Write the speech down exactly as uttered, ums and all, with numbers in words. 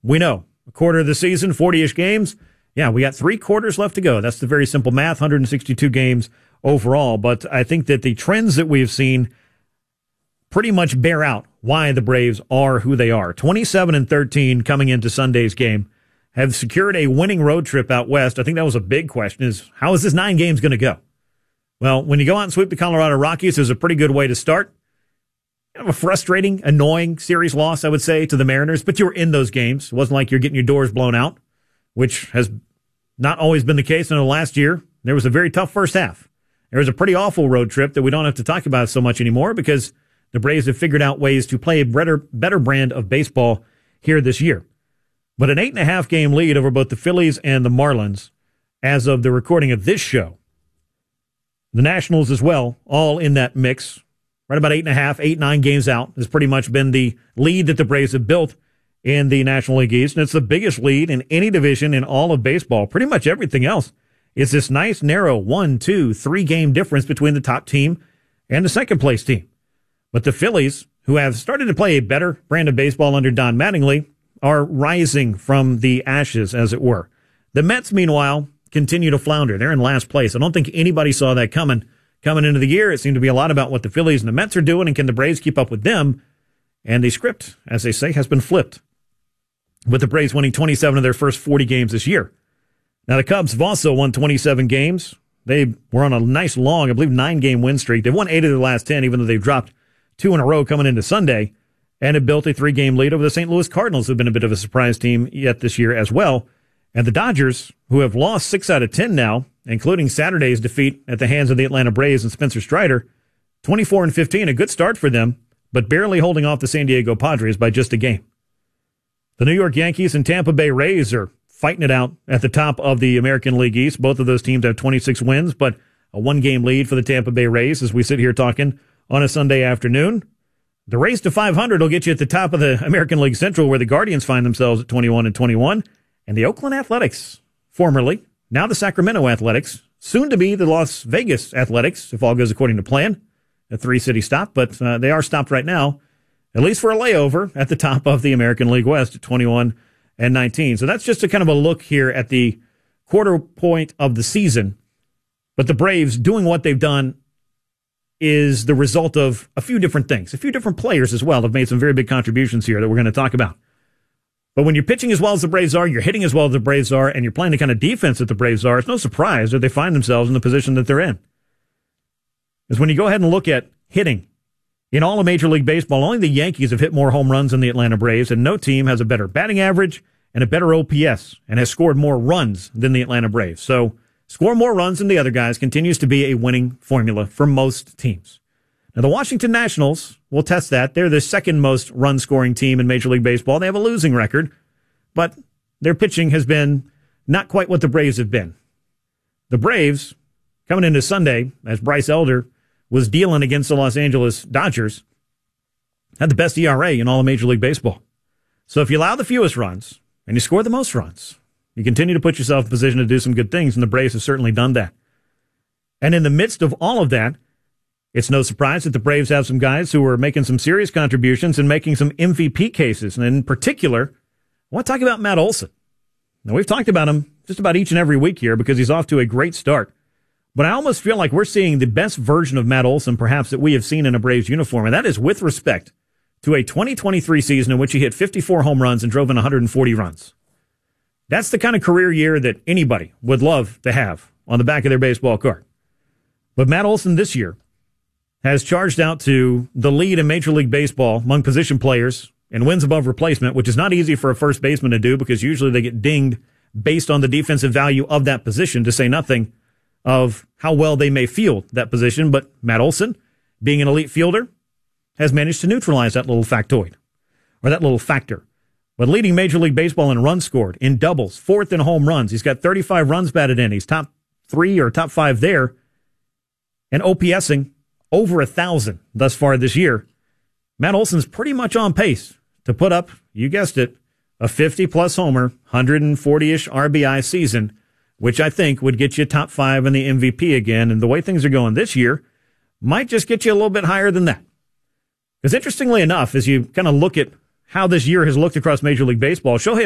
we know. A quarter of the season, forty-ish games. Yeah, we got three quarters left to go. That's the very simple math, one hundred sixty-two games overall. But I think that the trends that we've seen pretty much bear out why the Braves are who they are. twenty-seven and thirteen coming into Sunday's game. Have secured a winning road trip out west. I think that was a big question, is how is this nine games going to go? Well, when you go out and sweep the Colorado Rockies, there's a pretty good way to start. Kind of a frustrating, annoying series loss, I would say, to the Mariners, but you were in those games. It wasn't like you're getting your doors blown out, which has not always been the case. In the last year, there was a very tough first half. There was a pretty awful road trip that we don't have to talk about so much anymore because the Braves have figured out ways to play a better, better brand of baseball here this year. But an eight and a half game lead over both the Phillies and the Marlins as of the recording of this show. The Nationals as well, all in that mix. Right about eight and a half, eight, nine games out has pretty much been the lead that the Braves have built in the National League East. And it's the biggest lead in any division in all of baseball. Pretty much everything else is this nice, narrow one, two, three game difference between the top team and the second place team. But the Phillies, who have started to play a better brand of baseball under Don Mattingly, are rising from the ashes, as it were. The Mets, meanwhile, continue to flounder. They're in last place. I don't think anybody saw that coming. Coming into the year, it seemed to be a lot about what the Phillies and the Mets are doing, and can the Braves keep up with them? And the script, as they say, has been flipped, with the Braves winning twenty-seven of their first forty games this year. Now, the Cubs have also won twenty-seven games. They were on a nice, long, I believe, nine-game win streak. They've won eight of their last ten, even though they've dropped two in a row coming into Sunday, and have built a three-game lead over the Saint Louis Cardinals, who have been a bit of a surprise team yet this year as well. And the Dodgers, who have lost six out of ten now, including Saturday's defeat at the hands of the Atlanta Braves and Spencer Strider, twenty-four and fifteen, a good start for them, but barely holding off the San Diego Padres by just a game. The New York Yankees and Tampa Bay Rays are fighting it out at the top of the American League East. Both of those teams have twenty-six wins, but a one-game lead for the Tampa Bay Rays as we sit here talking on a Sunday afternoon. The race to five hundred will get you at the top of the American League Central, where the Guardians find themselves at twenty-one and twenty-one. And the Oakland Athletics, formerly, now the Sacramento Athletics, soon to be the Las Vegas Athletics, if all goes according to plan, a three-city stop. But uh, they are stopped right now, at least for a layover, at the top of the American League West at twenty-one and nineteen. So that's just a kind of a look here at the quarter point of the season. But the Braves doing what they've done is the result of a few different things. A few different players as well have made some very big contributions here that we're going to talk about. But when you're pitching as well as the Braves are, you're hitting as well as the Braves are, and you're playing the kind of defense that the Braves are, it's no surprise that they find themselves in the position that they're in. Because when you go ahead and look at hitting, in all of Major League Baseball, only the Yankees have hit more home runs than the Atlanta Braves, and no team has a better batting average and a better O P S and has scored more runs than the Atlanta Braves. So score more runs than the other guys continues to be a winning formula for most teams. Now, the Washington Nationals will test that. They're the second most run-scoring team in Major League Baseball. They have a losing record, but their pitching has been not quite what the Braves have been. The Braves, coming into Sunday, as Bryce Elder was dealing against the Los Angeles Dodgers, had the best E R A in all of Major League Baseball. So if you allow the fewest runs and you score the most runs, you continue to put yourself in a position to do some good things, and the Braves have certainly done that. And in the midst of all of that, it's no surprise that the Braves have some guys who are making some serious contributions and making some M V P cases. And in particular, I want to talk about Matt Olson. Now, we've talked about him just about each and every week here because he's off to a great start. But I almost feel like we're seeing the best version of Matt Olson, perhaps, that we have seen in a Braves uniform. And that is with respect to a twenty twenty-three season in which he hit fifty-four home runs and drove in one hundred forty runs. That's the kind of career year that anybody would love to have on the back of their baseball card. But Matt Olson this year has charged out to the lead in Major League Baseball among position players in wins above replacement, which is not easy for a first baseman to do because usually they get dinged based on the defensive value of that position, to say nothing of how well they may field that position. But Matt Olson, being an elite fielder, has managed to neutralize that little factoid, or that little factor. But leading Major League Baseball in runs scored, in doubles, fourth in home runs. He's got thirty-five runs batted in. He's top three or top five there. And OPSing over a thousand thus far this year. Matt Olson's pretty much on pace to put up, you guessed it, a fifty-plus homer, one hundred forty-ish R B I season, which I think would get you top five in the M V P again. And the way things are going this year might just get you a little bit higher than that. Because interestingly enough, as you kind of look at how this year has looked across Major League Baseball, Shohei